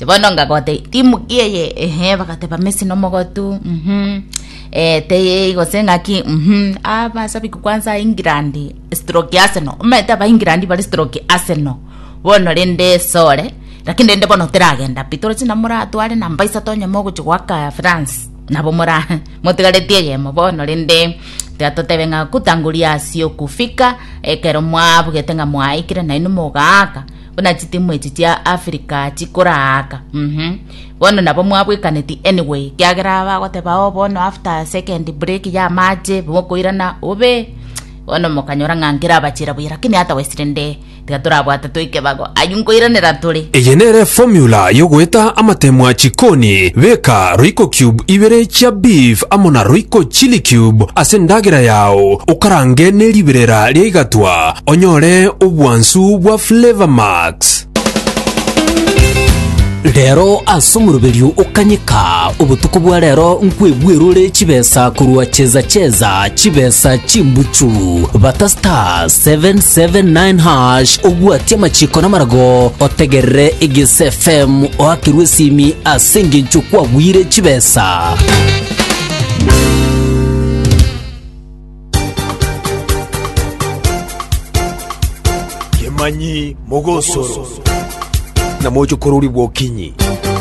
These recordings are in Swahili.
Tibono ngakote timu kieye bakateba Messi no mogotu teye igosenga ki aba sabi kwanza England stroke Arsenal umeta ba England bali stroke Arsenal bono rende sore lakini rende bono teragenda pitoro china muratu ale namba isatonya mogo chwaka France nabo mura motigaletie yemo bono rende teatotebenga kutangulia sio kufika ekero mwabu getenga mwaikire na inu mogaka bona chitimu echitia Africa chikoraka bono nabo mwabwikaneti anyway kyageraba goteba bono after second break ya mache bokoirana obe bono mokanyora ngangira bachira bwira kini hata wesirende tigaturabwata tuike bago ayunkoiranira turi eyenere formula yogweta amatemwa chikoni beka Royco Cube ibere cha beef amona Royco chili cube asendagira yao ukarange neribirera ryigatwa onyore ubwansu bwa Flavor Max. Rero asumuruberio ukanyika ubutuku bwa rero nkwebwerure chibesa kurwa cheza chibesa chimbuchu bata star 779 hash ubwati amachiko n'amarago otegere Igise FM oakirwe simi asenge nchukwa bwire chibesa. Kemanyi Mogosoro na mojo koruri bwokinyi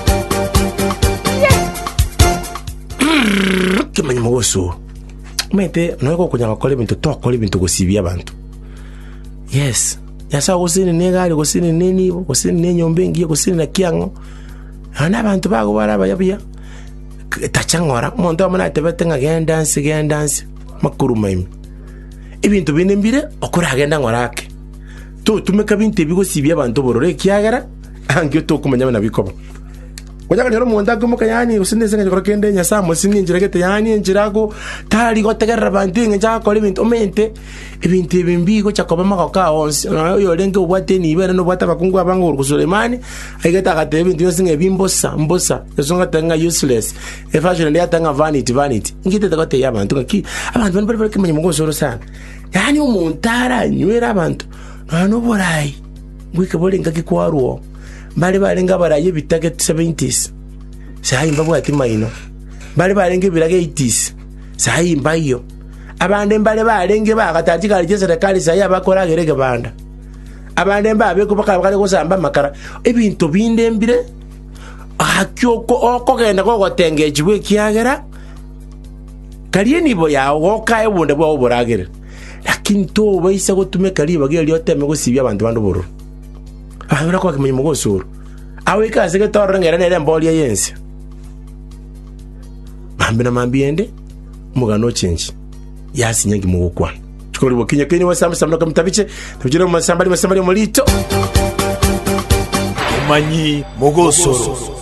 Kemanyi Mogosoro mete noyeko kunyanga kole bintu tokole bintu gosibya abantu. Yes yasa gosini negari gosini neni gosini nenyombe ngiye gosini na kiango ana abantu bago baraba yabya tachangora mondo amana tebetenga dance makuru maimi ibintu binembire okora agenda ngorake to tumeka binte bigo sibya abantu borore kiagara angyo to kumanya na bikoba kujya kanero mu ndago mukanyani usindeze ngakora kende nyasa musini njiragete yani njirago tari gotegera abantu ngeja kora ibintu omente ibintu bimbigo cyakoba makaka onse yo lenge ubwate ni ibere no bwata bakungu abango ku Sulemani ayigata gate ibintu yose ngebimbosa yosonga tanga useless fashion ndi atanga vanity ngite tagote yabantu ngaki abantu bari Kemanyi Mogosoro sana yani umuntara nywera abantu no borai ngwike bole ngaki kwaruo bali balenga baraye bitage 70s sayi mbabwa timaino bali balenge birage 80s sayi mbayo abande mbale balenge bakatatika alijeza rekali sayi abakora gerege banda abande mbabe kubaka bakale kusamba makara ebintu bindembire akyoko okogenda kogotengejwe kiagera kaliye nibo yawo kae bunde bwo boragere lakini to bayisa gotumeka liba gyo teme gusibya abantu bandu boro ahura kwa Kemanyi Mogosoro awe kaze ke torengera nere mboli yense bambe na mambiende mugano change yasinyangi mugukwa chikori bokinya keni wasamba no kamtabiche tujira mu masamba molito Kemanyi Mogosoro.